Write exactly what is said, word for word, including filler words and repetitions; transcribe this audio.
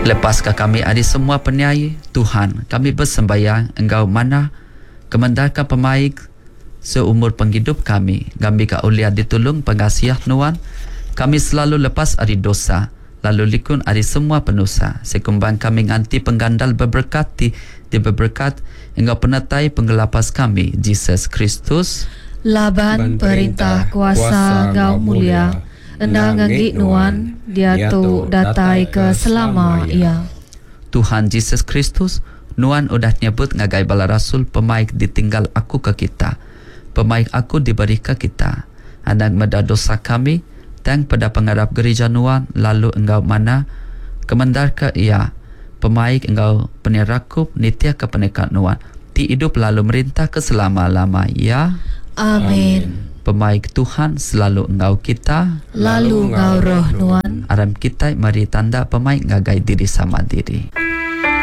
Lepaskah kami ada semua peniaya, Tuhan, kami bersembayang Engkau mana kemendarkan pemaik seumur penghidup kami. Kami ka ulia ditolong pengasiah Nuan. Kami selalu lepas ari dosa, lalu likun ari semua penusa. Sekumbang kami nganti penggandal berberkati di berberkat Engkau penatai penggelapas kami, Jesus Kristus. Laban perintah kuasa Engkau mulia, endang nganggi Nuan, dia tu datai ke selama ia. Tuhan Jesus Kristus, Nuan udah nyebut ngagai bala rasul pemaik ditinggal aku ke kita. Pemaik aku diberi ke kita. Anak meda dosa kami, tang pada pengarap gereja Nuan, lalu engkau mana kemendar ke ia. Pemaik engkau penirakup nitia ke penekat Nuan. Ti hidup lalu merintah ke selama-lama ya. Amin. Pemaik Tuhan selalu engkau kita, lalu engkau roh Nuan. Aram kita mari tanda pemaik ngagai diri sama diri.